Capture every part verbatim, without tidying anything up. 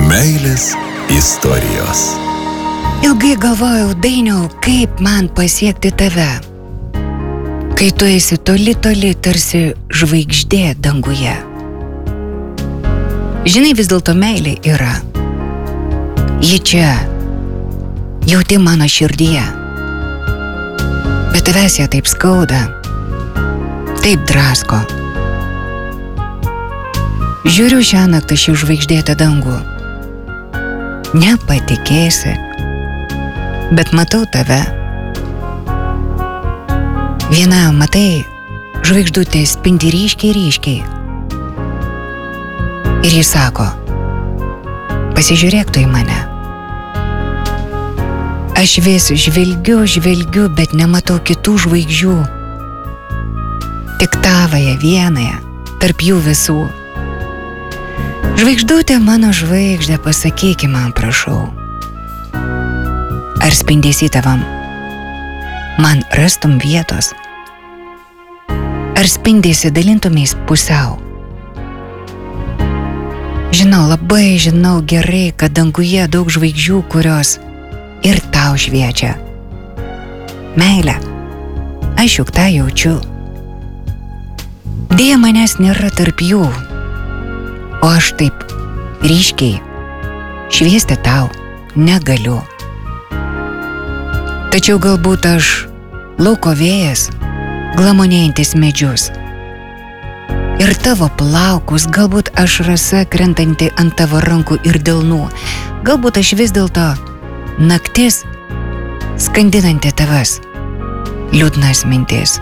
Meilės istorijos. Ilgai galvojau, Dainiau, kaip man pasiekti tave, kai tu esi toli, toli, tarsi žvaigždė danguje. Žinai, vis dėlto meilė yra. Ji čia, jauti mano širdyje. Bet tavęs ją taip skauda, taip drasko. Žiūriu šią naktą šį žvaigždėtą dangų. Nepatikėsi, bet matau tave. Viena, matai, žvaigždutė spindi ryškiai, ryškiai. Ir jis sako, pasižiūrėk tu į mane. Aš vis žvelgiu, žvelgiu, bet nematau kitų žvaigždžių. Tik tavąją vienąją, tarp jų visų. Žvaigždutė, mano žvaigždė, pasakyk man, prašau, ar spindėsi tavam man rastum vietos? Ar spindėsi dalintumės pusiau? Žinau, labai žinau gerai, kad danguje daug žvaigždžių, kurios ir tau šviečia. Meilė, aš juk tą jaučiu. Deja, manęs nėra tarp jų, o aš taip ryškiai šviesti tau negaliu. Tačiau galbūt aš lauko vėjas, glamonėjantis medžius. Ir tavo plaukus, galbūt aš rasa krentanti ant tavo rankų ir delnų. Galbūt aš vis dėlto naktis, skandinanti tavas liūdnas mintis.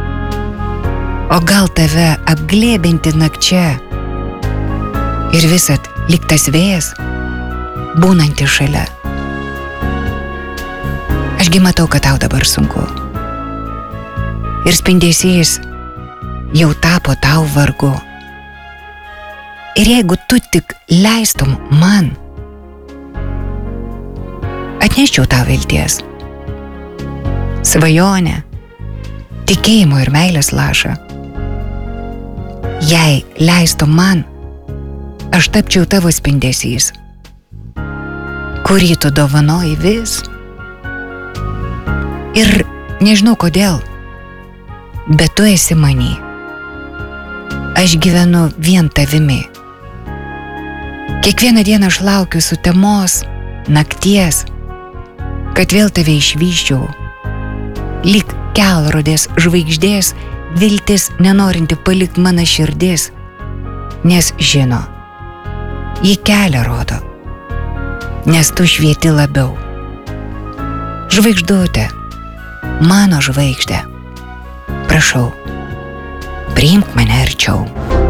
O gal tave apglėbinti nakčia ir visat lyg tas vėjas, būnanti šalia. Ašgi matau, kad tau dabar sunku. Ir spindesys jau tapo tau vargu. Ir jeigu tu tik leistum man, atneščiau tau vilties, svajonę, tikėjimo ir meilės lašą. Jei leistum man, aš tapčiau tavo spindesys, kurį tu dovanoji vis. Ir nežinau kodėl, bet tu esi many. Aš gyvenu vien tavimi. Kiekvieną dieną aš laukiu sutemos, nakties, kad vėl tave išvyščiau. Lyg kelrodės žvaigždės, viltis nenorinti palikti mano širdis, nes žino, ji kelią rodo, nes tu švieti labiau. Žvaigždutė, mano žvaigždė, prašau, priimk mane arčiau.